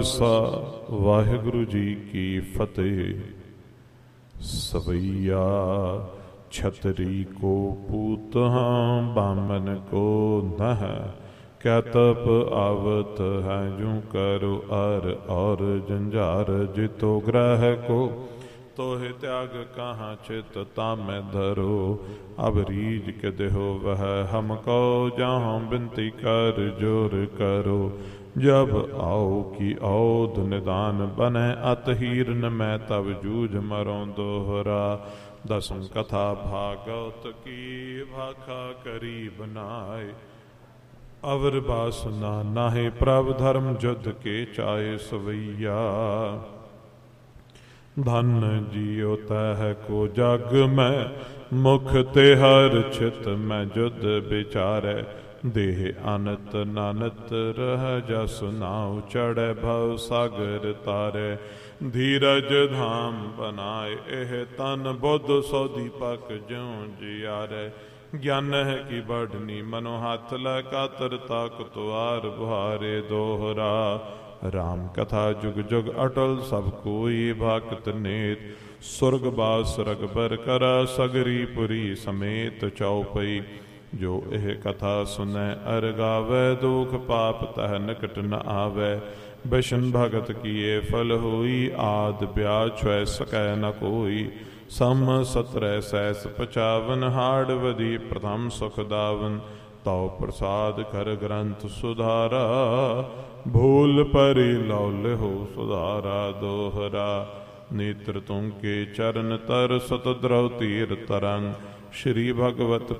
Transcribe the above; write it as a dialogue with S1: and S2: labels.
S1: ਵਾਹਿਗੁਰੂ ਜੀ ਕੀ ਫਤਿਹ। ਸਵਈਆ ਛਤਰੀ ਕੋ ਪੂਤ ਹਾਂ, ਬਾਮਨ ਕੋ ਨਹ ਕਿਆ ਤਪ ਆਵਤ ਹੈ ਜੂ ਕਰੋ ਅਰ ਔਰ ਜੰਝਾਰ। ਜਿਤੋ ਗ੍ਰਹਿ ਕੋ ਤੋਹਿ त्याग कहाँ चित तामै धरो। अब रीझ के देहो वह हमको जहाँ बिनती कर जोर करो। जब आओ की औध निदान बने अतहीरन मैं तब जूझ मरों दोहरा। दसम कथा भागवत की भाखा करी बनाए। अवर बासना नाहे प्रभ धर्म जुद्ध के चाहे सवैया। धन जियो तह को जग में मुख ते हर छित में जुद विचारै। देह अनत नानत रह जस नाव चढ़ै भव सागर तारै। धीरज धाम बनाए एह तन बुद्ध सौ दीपक ज्यों जियारै। ज्ञान है कि बढ़नी मनो हाथ लै कातर ताक तुआर बुहारे दोहरा। राम कथा जुग जुग अटल सब कोई भक्त नेत। सुरग बास रगबर करा सगरी पुरी समेत चौपई। जो एह कथा सुनै अर गावै दुख पाप तह निकट न आवै। बिशन भगत किए फल होई आद ब्याज छुए सकै न कोई। सम 17 सहस 55 हाड़ वधी प्रथम सुख दावन। तौ प्रसाद कर ग्रंथ सुधारा भूल परि लौल हो सुधारा दोहरा। नेत्र तुम के चरण तर सत द्रव तीर तरंग। श्री भगवत